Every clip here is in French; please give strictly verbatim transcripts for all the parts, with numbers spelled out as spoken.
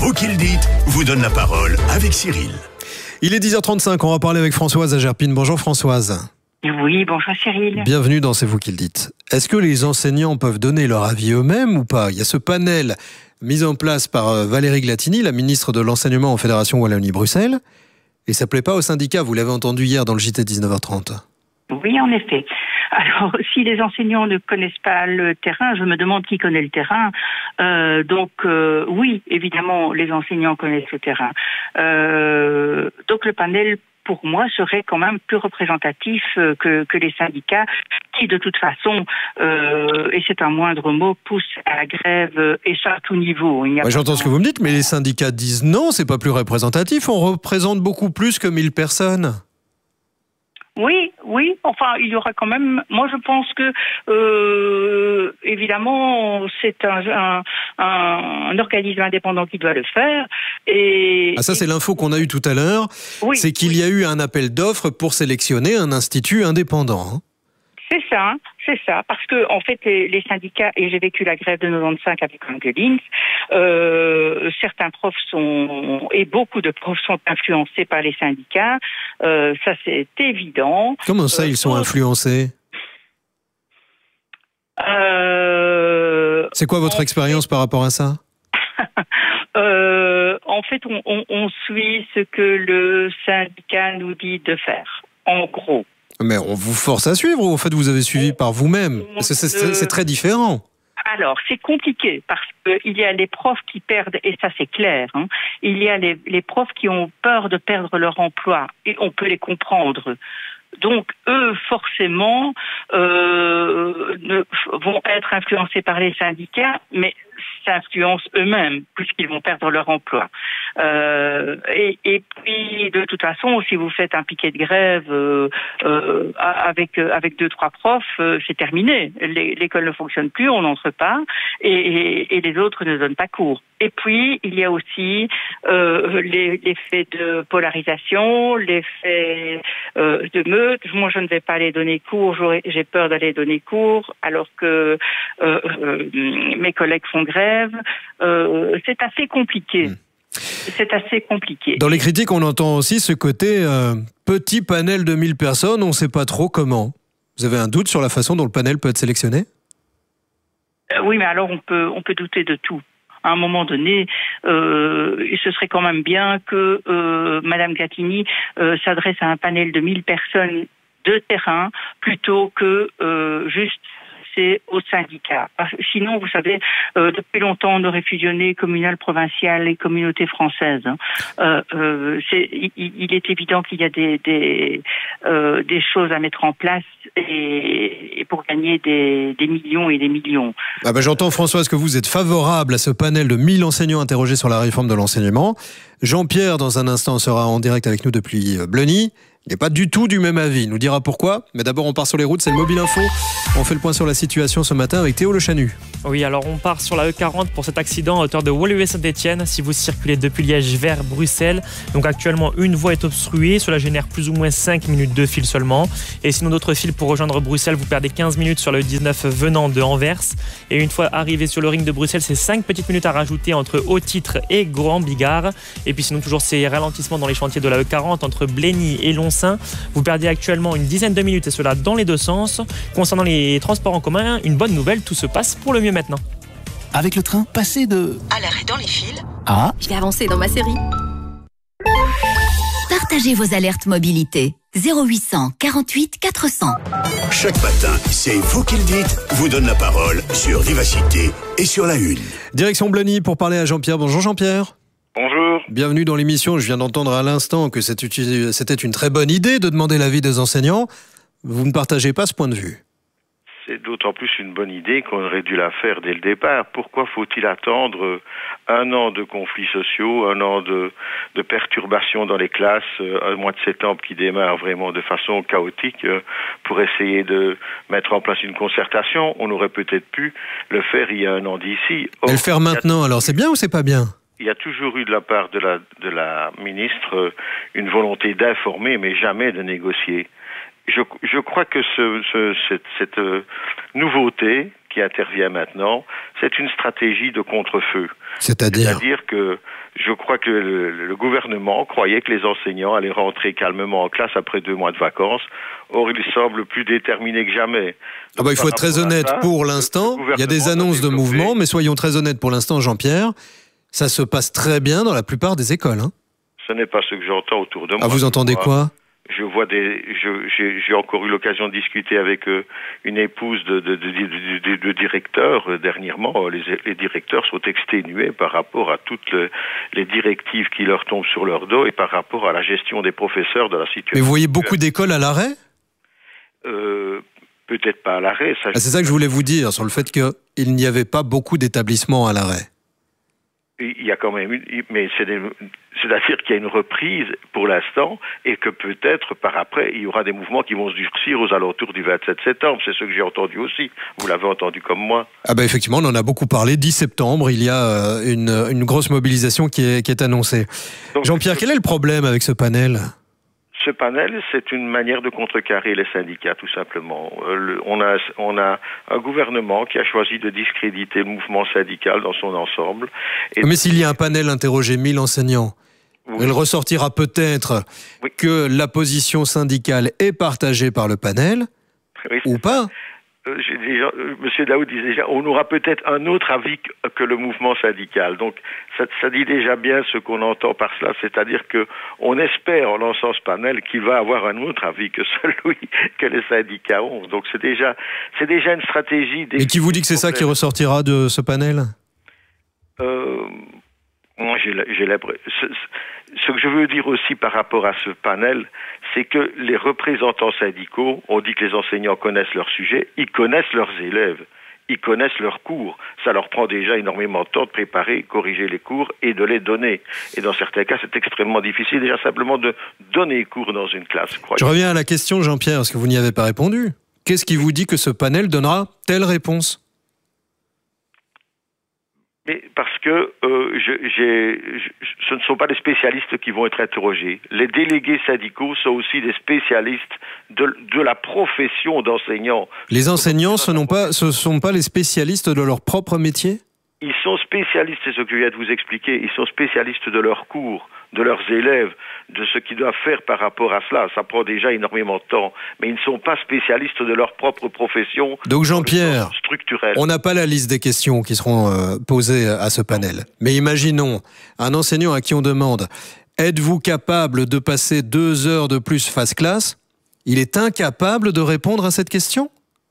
Vous qui le dites vous donne la parole avec Cyril. Il est dix heures trente-cinq, on va parler avec Françoise à Gerpine. Bonjour Françoise. Oui, bonjour Cyril. Bienvenue dans C'est vous qui le dites. Est-ce que les enseignants peuvent donner leur avis eux-mêmes ou pas ? Il y a ce panel mis en place par Valérie Glatini, la ministre de l'Enseignement en Fédération Wallonie-Bruxelles. Et ça ne plaît pas aux syndicats, vous l'avez entendu hier dans le J T de dix-neuf heures trente. Oui, en effet. Alors, si les enseignants ne connaissent pas le terrain, je me demande qui connaît le terrain. Euh, donc, euh, oui, évidemment, les enseignants connaissent le terrain. Euh, donc, le panel, pour moi, serait quand même plus représentatif que, que les syndicats qui, de toute façon, euh, et c'est un moindre mot, poussent à la grève, et ça à tout niveau. Ouais, j'entends ce que vous me dites, mais les syndicats disent non, c'est pas plus représentatif, on représente beaucoup plus que mille personnes. Oui, oui. Enfin, il y aura quand même. Moi, je pense que euh, évidemment, c'est un, un, un, un organisme indépendant qui doit le faire. Et ah, ça, c'est l'info qu'on a eue tout à l'heure. Oui, c'est qu'il oui. y a eu un appel d'offres pour sélectionner un institut indépendant. Hein. C'est ça, c'est ça, parce que en fait les, les syndicats, et j'ai vécu la grève de quatre-vingt-quinze avec Angelins, euh, certains profs sont, et beaucoup de profs sont influencés par les syndicats, euh, ça c'est évident. Comment ça, euh, ils sont influencés euh, C'est quoi votre expérience fait... par rapport à ça euh, En fait, on, on, on suit ce que le syndicat nous dit de faire, en gros. Mais on vous force à suivre ou en fait vous avez suivi par vous-même ? C'est, c'est, c'est, c'est très différent. Alors, c'est compliqué parce qu'il y a les profs qui perdent, et ça c'est clair, hein, il y a les, les profs qui ont peur de perdre leur emploi, et on peut les comprendre. Donc, eux, forcément, euh, ne, vont être influencés par les syndicats, mais s'influencent eux-mêmes, puisqu'ils vont perdre leur emploi. Euh, et, et puis, de toute façon, si vous faites un piquet de grève euh, euh, avec avec deux, trois profs, euh, c'est terminé. L'école ne fonctionne plus, on n'entre pas, et, et, et les autres ne donnent pas cours. Et puis, il y a aussi euh, les, les faits de polarisation, les faits euh, de meute. Moi, je ne vais pas aller donner cours, j'ai peur d'aller donner cours, alors que euh, euh, mes collègues font grève. Euh, c'est assez compliqué. Mmh. C'est assez compliqué. Dans les critiques, on entend aussi ce côté euh, petit panel de mille personnes, on ne sait pas trop comment. Vous avez un doute sur la façon dont le panel peut être sélectionné ? euh, Oui, mais alors on peut, on peut douter de tout. À un moment donné, euh, ce serait quand même bien que euh, Madame Glatini euh, s'adresse à un panel de mille personnes de terrain plutôt que euh, juste c'est aux syndicats. Sinon, vous savez, euh, depuis longtemps, on aurait fusionné communal, provincial et communauté française. Hein. Euh, euh, c'est, il, il est évident qu'il y a des, des, euh, des choses à mettre en place et, et pour gagner des, des millions et des millions. Ah ben, j'entends, Françoise, que vous êtes favorable à ce panel de mille enseignants interrogés sur la réforme de l'enseignement. Jean-Pierre, dans un instant, sera en direct avec nous depuis Bleny. Il n'est pas du tout du même avis, il nous dira pourquoi. Mais d'abord, on part sur les routes, c'est le Mobile Info. On fait le point sur la situation ce matin avec Théo Le Chanu. Oui, alors on part sur la E quarante pour cet accident à hauteur de Woluwe-Saint-Étienne. Si vous circulez depuis Liège vers Bruxelles, donc actuellement une voie est obstruée. Cela génère plus ou moins cinq minutes de fil seulement. Et sinon, d'autres fils pour rejoindre Bruxelles, vous perdez quinze minutes sur le E dix-neuf venant de Anvers. Et une fois arrivé sur le ring de Bruxelles, c'est cinq petites minutes à rajouter entre Haut-Titre et Grand-Bigard. Et puis sinon, toujours ces ralentissements dans les chantiers de la E quarante entre Bleny et Lons. Vous perdez actuellement une dizaine de minutes et cela dans les deux sens. Concernant les transports en commun, une bonne nouvelle, tout se passe pour le mieux maintenant. Avec le train, passez de... à l'arrêt dans les fils. Ah. Je vais avancer dans ma série. Partagez vos alertes mobilité. zéro huit cent quarante-huit quatre cents. Chaque matin, c'est vous qui le dites, vous donne la parole sur Vivacité et sur la Une. Direction Bleny pour parler à Jean-Pierre. Bonjour Jean-Pierre. Bonjour. Bienvenue dans l'émission. Je viens d'entendre à l'instant que c'était une très bonne idée de demander l'avis des enseignants. Vous ne partagez pas ce point de vue. C'est d'autant plus une bonne idée qu'on aurait dû la faire dès le départ. Pourquoi faut-il attendre un an de conflits sociaux, un an de, de perturbations dans les classes, un mois de septembre qui démarre vraiment de façon chaotique pour essayer de mettre en place une concertation? On aurait peut-être pu le faire il y a un an d'ici. Or, Mais le faire maintenant, alors c'est bien ou c'est pas bien? Il y a toujours eu de la part de la, de la ministre une volonté d'informer, mais jamais de négocier. Je, je crois que ce, ce, cette, cette nouveauté qui intervient maintenant, c'est une stratégie de contre-feu. C'est-à-dire C'est-à-dire que je crois que le, le gouvernement croyait que les enseignants allaient rentrer calmement en classe après deux mois de vacances. Or, il semble plus déterminé que jamais. Ah bah, il faut être très honnête ça, pour l'instant. Il y a des annonces de mouvement, mais soyons très honnêtes pour l'instant, Jean-Pierre. Ça se passe très bien dans la plupart des écoles. Hein. Ce n'est pas ce que j'entends autour de moi. Ah, vous entendez quoi ? Je vois des, je, j'ai, j'ai encore eu l'occasion de discuter avec euh, une épouse de, de, de, de, de, de directeur euh, dernièrement. Les, les directeurs sont exténués par rapport à toutes le, les directives qui leur tombent sur leur dos et par rapport à la gestion des professeurs de la situation. Mais vous voyez beaucoup d'écoles à l'arrêt ? euh, Peut-être pas à l'arrêt. Ça, ah, c'est ça que je voulais vous dire, sur le fait qu'il n'y avait pas beaucoup d'établissements à l'arrêt. Il y a quand même une, mais c'est des, c'est-à-dire qu'il y a une reprise pour l'instant et que peut-être par après il y aura des mouvements qui vont se durcir aux alentours du vingt-sept septembre. C'est ce que j'ai entendu aussi. Vous l'avez entendu comme moi. Ah ben effectivement, on en a beaucoup parlé. dix septembre, il y a une, une grosse mobilisation qui est, qui est annoncée. Donc, Jean-Pierre, quel est le problème avec ce panel ? Ce panel, c'est une manière de contrecarrer les syndicats, tout simplement. Euh, le, on a, on a un gouvernement qui a choisi de discréditer le mouvement syndical dans son ensemble. Et Mais s'il y a un panel interrogé mille enseignants, oui. il ressortira peut-être oui. que la position syndicale est partagée par le panel, oui, ou pas. Euh, j'ai déjà, euh, Monsieur Daoud disait déjà, on aura peut-être un autre avis que, que le mouvement syndical. Donc, ça, ça dit déjà bien ce qu'on entend par cela, c'est-à-dire que on espère, en lançant ce panel, qu'il va avoir un autre avis que celui que les syndicats ont. Donc, c'est déjà, c'est déjà une stratégie. Et qui vous dit que c'est ça qui ressortira de ce panel ? Euh, moi, j'ai, j'ai l'impression. Ce, ce que je veux dire aussi par rapport à ce panel, c'est que les représentants syndicaux, on dit que les enseignants connaissent leur sujet, ils connaissent leurs élèves, ils connaissent leurs cours. Ça leur prend déjà énormément de temps de préparer, corriger les cours et de les donner. Et dans certains cas, c'est extrêmement difficile déjà simplement de donner les cours dans une classe. Je reviens à la question, Jean-Pierre, parce que vous n'y avez pas répondu. Qu'est-ce qui vous dit que ce panel donnera telle réponse ? Mais parce que euh, je, j'ai, je, ce ne sont pas des spécialistes qui vont être interrogés. Les délégués syndicaux sont aussi des spécialistes de, de la profession d'enseignant. Les enseignants, ce ne pas, ce sont pas les spécialistes de leur propre métier ? Ils sont spécialistes, c'est ce que je viens de vous expliquer, ils sont spécialistes de leurs cours, de leurs élèves, de ce qu'ils doivent faire par rapport à cela. Ça prend déjà énormément de temps, mais ils ne sont pas spécialistes de leur propre profession. Donc Jean-Pierre, on n'a pas la liste des questions qui seront euh, posées à ce panel. Mais imaginons un enseignant à qui on demande « Êtes-vous capable de passer deux heures de plus face classe ?» Il est incapable de répondre à cette question ?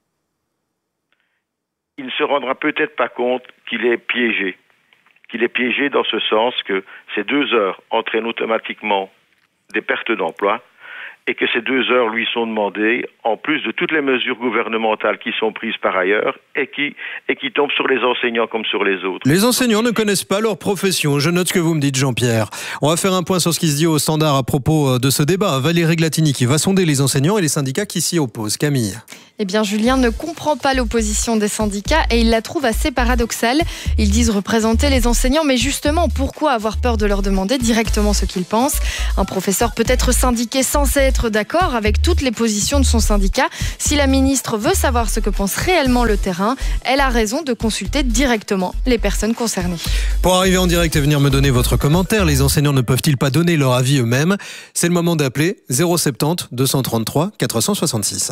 Il ne se rendra peut-être pas compte qu'il est piégé. Qu'il est piégé dans ce sens que ces deux heures entraînent automatiquement des pertes d'emploi et que ces deux heures lui sont demandées en plus de toutes les mesures gouvernementales qui sont prises par ailleurs et qui, et qui tombent sur les enseignants comme sur les autres. Les enseignants ne connaissent pas leur profession. Je note ce que vous me dites, Jean-Pierre. On va faire un point sur ce qui se dit au Standard à propos de ce débat. Valérie Glatini qui va sonder les enseignants et les syndicats qui s'y opposent. Camille. Eh bien, Julien ne comprend pas l'opposition des syndicats et il la trouve assez paradoxale. Ils disent représenter les enseignants, mais justement, pourquoi avoir peur de leur demander directement ce qu'ils pensent ? Un professeur peut être syndiqué sans être d'accord avec toutes les positions de son syndicat. Si la ministre veut savoir ce que pense réellement le terrain, elle a raison de consulter directement les personnes concernées. Pour arriver en direct et venir me donner votre commentaire, les enseignants ne peuvent-ils pas donner leur avis eux-mêmes ? C'est le moment d'appeler zéro sept zéro deux cent trente-trois quatre cent soixante-six.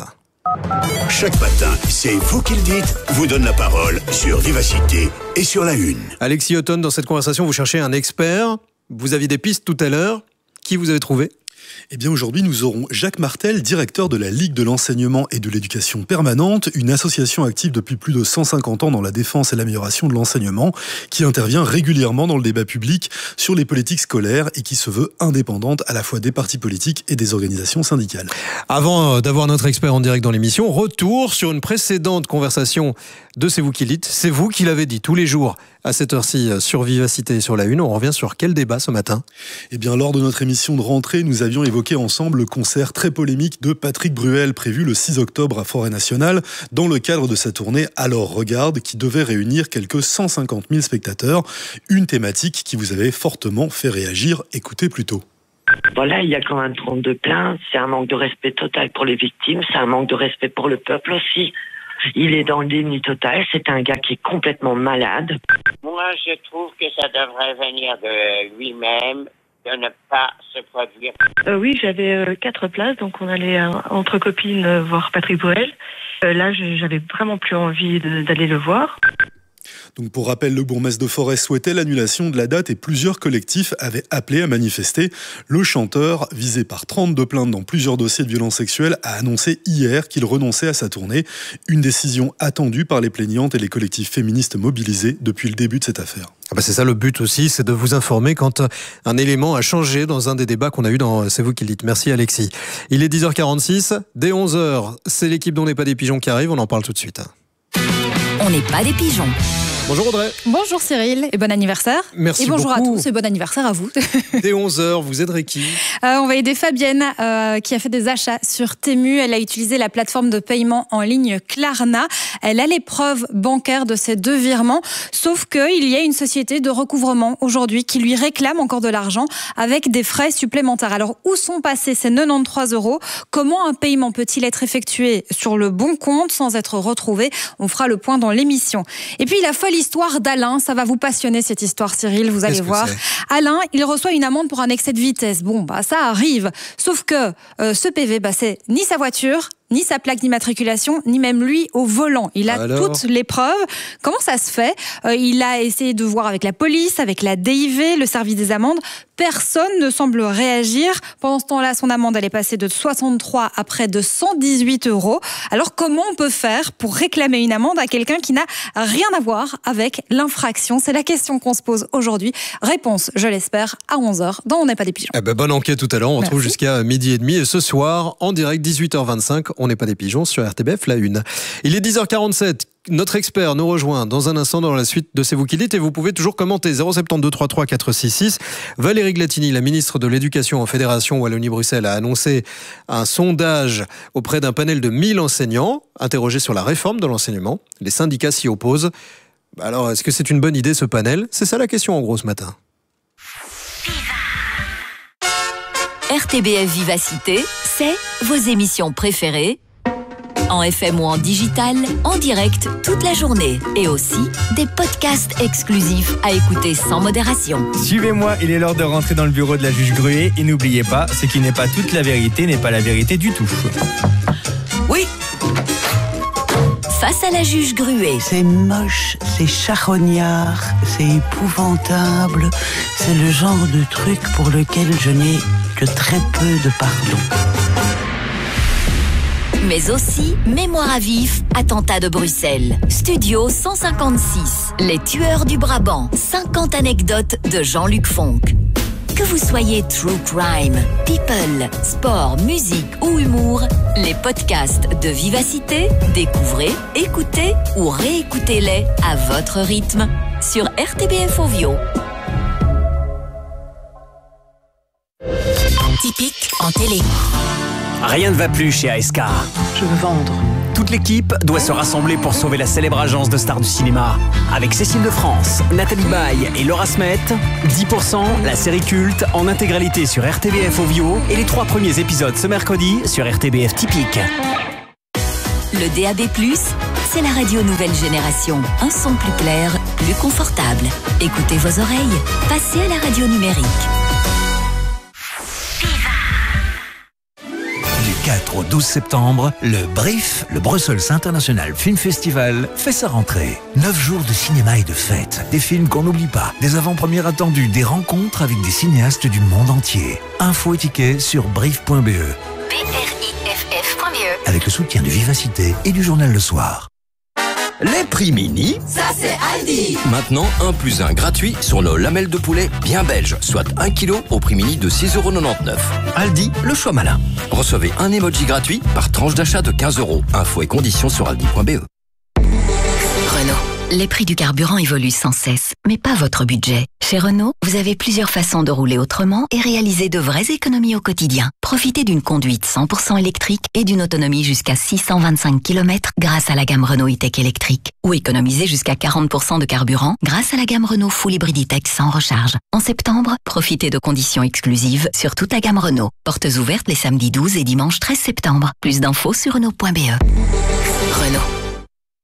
Chaque matin, c'est vous qui le dites, vous donne la parole sur Vivacité et sur La Une. Alexis Houghton, dans cette conversation, vous cherchez un expert. Vous aviez des pistes tout à l'heure. Qui vous avez trouvé ? Eh bien aujourd'hui, nous aurons Jacques Martel, directeur de la Ligue de l'enseignement et de l'éducation permanente, une association active depuis plus de cent cinquante ans dans la défense et l'amélioration de l'enseignement, qui intervient régulièrement dans le débat public sur les politiques scolaires et qui se veut indépendante à la fois des partis politiques et des organisations syndicales. Avant d'avoir notre expert en direct dans l'émission, retour sur une précédente conversation de C'est vous qui le dites. C'est vous qui l'avez dit tous les jours à cette heure-ci sur Vivacité et sur La Une. On revient sur quel débat ce matin ? Eh bien, lors de notre émission de rentrée, nous avions évoqué ensemble le concert très polémique de Patrick Bruel prévu le six octobre à Forêt Nationale dans le cadre de sa tournée Alors Regarde qui devait réunir quelques cent cinquante mille spectateurs. Une thématique qui vous avait fortement fait réagir. Écoutez plutôt. Voilà, il y a quand même trente-deux plaintes. C'est un manque de respect total pour les victimes. C'est un manque de respect pour le peuple aussi. Il est dans le déni total. C'est un gars qui est complètement malade. Moi, je trouve que ça devrait venir de lui-même, de ne pas se produire. Euh, oui, j'avais euh, quatre places, donc on allait euh, entre copines euh, voir Patrick Bruel. Euh, là, je, j'avais vraiment plus envie de, d'aller le voir. Donc pour rappel, le bourgmestre de Forêt souhaitait l'annulation de la date et plusieurs collectifs avaient appelé à manifester. Le chanteur, visé par trente-deux plaintes dans plusieurs dossiers de violences sexuelles, a annoncé hier qu'il renonçait à sa tournée. Une décision attendue par les plaignantes et les collectifs féministes mobilisés depuis le début de cette affaire. Ah bah c'est ça le but aussi, c'est de vous informer quand un élément a changé dans un des débats qu'on a eu dans C'est vous qui le dites. Merci Alexis. Il est dix heures quarante-six, dès onze heures, c'est l'équipe d'On n'est pas des pigeons qui arrive, on en parle tout de suite. On n'est pas des pigeons. Bonjour Audrey. Bonjour Cyril et bon anniversaire. Merci et bonjour beaucoup. à tous et bon anniversaire à vous. Dès onze heures, vous aiderez qui euh, On va aider Fabienne euh, qui a fait des achats sur Temu. Elle a utilisé la plateforme de paiement en ligne Klarna. Elle a les preuves bancaires de ses deux virements, sauf qu'il y a une société de recouvrement aujourd'hui qui lui réclame encore de l'argent avec des frais supplémentaires. Alors où sont passés ces quatre-vingt-treize euros? Comment un paiement peut-il être effectué sur le bon compte sans être retrouvé? On fera le point dans l'émission. Et puis la folle l'histoire d'Alain, ça va vous passionner cette histoire Cyril, vous allez voir. Alain, il reçoit une amende pour un excès de vitesse. Bon, bah ça arrive. Sauf que euh, ce P V, bah, c'est ni sa voiture, ni sa plaque d'immatriculation, ni même lui au volant. Il a Alors... toutes les preuves. Comment ça se fait? euh, Il a essayé de voir avec la police, avec la D I V, le service des amendes. Personne ne semble réagir. Pendant ce temps-là, son amende, elle est passée de soixante-trois à près de cent dix-huit euros. Alors, comment on peut faire pour réclamer une amende à quelqu'un qui n'a rien à voir avec l'infraction? C'est la question qu'on se pose aujourd'hui. Réponse, je l'espère, à onze heures dans On n'est pas des pigeons. Eh ben, bonne enquête tout à l'heure. On retrouve jusqu'à midi et demi. Et ce soir, en direct, dix-huit heures vingt-cinq, On n'est pas des pigeons sur R T B F, la une. Il est dix heures quarante-sept. Notre expert nous rejoint dans un instant dans la suite de C'est vous qui le dites et vous pouvez toujours commenter zéro sept deux trois trois quatre six six. Valérie Glatini, la ministre de l'Éducation en Fédération Wallonie-Bruxelles, a annoncé un sondage auprès d'un panel de mille enseignants interrogés sur la réforme de l'enseignement. Les syndicats s'y opposent. Alors, est-ce que c'est une bonne idée ce panel? C'est ça la question en gros ce matin. R T B F Vivacité, c'est vos émissions préférées en F M ou en digital, en direct toute la journée. Et aussi des podcasts exclusifs à écouter sans modération. Suivez-moi, il est l'heure de rentrer dans le bureau de la juge Gruet. Et n'oubliez pas, ce qui n'est pas toute la vérité n'est pas la vérité du tout. Oui. Face à la juge Gruet. C'est moche, c'est charognard, c'est épouvantable. C'est le genre de truc pour lequel je n'ai que très peu de pardon. Mais aussi Mémoire à vif, attentat de Bruxelles. Studio cent cinquante-six, Les tueurs du Brabant. cinquante anecdotes de Jean-Luc Fonck. Que vous soyez true crime, people, sport, musique ou humour, les podcasts de Vivacité, découvrez, écoutez ou réécoutez-les à votre rythme sur R T B F Ovio. Typique en télé. Rien ne va plus chez A S K. Je veux vendre. Toute l'équipe doit se rassembler pour sauver la célèbre agence de stars du cinéma. Avec Cécile de France, Nathalie Baye et Laura Smet, dix pour cent, la série culte, en intégralité sur R T B F Ovio et les trois premiers épisodes ce mercredi sur R T B F Typique. Le D A B plus, c'est la radio nouvelle génération. Un son plus clair, plus confortable. Écoutez vos oreilles, passez à la radio numérique. quatre au douze septembre, le BRIF, le Brussels International Film Festival, fait sa rentrée. Neuf jours de cinéma et de fêtes, des films qu'on n'oublie pas, des avant-premières attendues, des rencontres avec des cinéastes du monde entier. Infos et tickets sur brif point b e. B R I F F point B E. Avec le soutien de Vivacité et du journal Le Soir. Les prix mini, ça c'est Aldi. Maintenant un plus un gratuit sur nos lamelles de poulet bien belges, soit un kilo au prix mini de six euros quatre-vingt-dix-neuf. Aldi, le choix malin. Recevez un emoji gratuit par tranche d'achat de quinze euros. Infos et conditions sur aldi point b e. Renault. Les prix du carburant évoluent sans cesse, mais pas votre budget. Chez Renault, vous avez plusieurs façons de rouler autrement et réaliser de vraies économies au quotidien. Profitez d'une conduite cent pour cent électrique et d'une autonomie jusqu'à six cent vingt-cinq kilomètres grâce à la gamme Renault E-Tech électrique. Ou économisez jusqu'à quarante pour cent de carburant grâce à la gamme Renault Full Hybrid E-Tech sans recharge. En septembre, profitez de conditions exclusives sur toute la gamme Renault. Portes ouvertes les samedis douze et dimanche treize septembre. Plus d'infos sur Renault point b e. Renault.